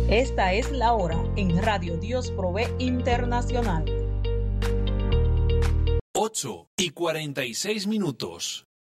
Esta es la hora en Radio Dios Provee Internacional. 8:46.